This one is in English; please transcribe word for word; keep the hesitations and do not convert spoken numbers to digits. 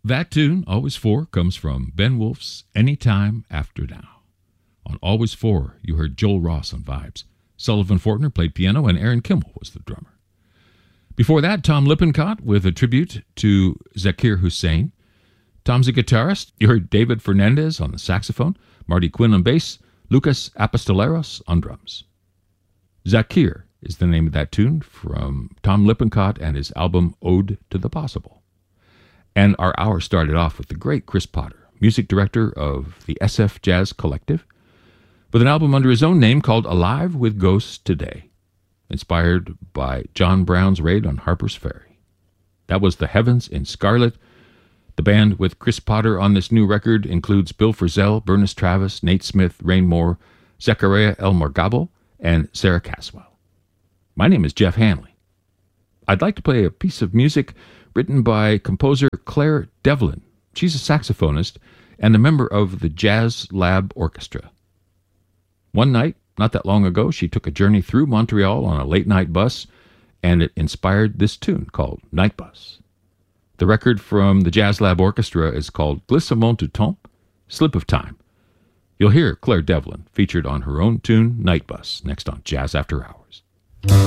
That tune, Always Four, comes from Ben Wolf's Anytime After Now. On Always Four, you heard Joel Ross on vibes. Sullivan Fortner played piano, and Aaron Kimmel was the drummer. Before that, Tom Lippincott with a tribute to Zakir Hussain. Tom's a guitarist. You heard David Fernandez on the saxophone, Marty Quinn on bass, Lucas Apostoleros on drums. Zakir is the name of that tune from Tom Lippincott and his album Ode to the Possible. And our hour started off with the great Chris Potter, music director of the S F Jazz Collective, with an album under his own name called Alive with Ghosts Today, inspired by John Brown's raid on Harper's Ferry. That was The Heavens in Scarlet. The band with Chris Potter on this new record includes Bill Frisell, Bernice Travis, Nate Smith, Rain Moore, Zechariah El Morgabo, and Sarah Caswell. My name is Jeff Hanley. I'd like to play a piece of music written by composer Claire Devlin. She's a saxophonist and a member of the Jazz Lab Orchestra. One night, not that long ago, she took a journey through Montreal on a late-night bus, and it inspired this tune called Night Bus. The record from the Jazz Lab Orchestra is called Glissement du Temps, Slip of Time. You'll hear Claire Devlin featured on her own tune, Night Bus, next on Jazz After Hours.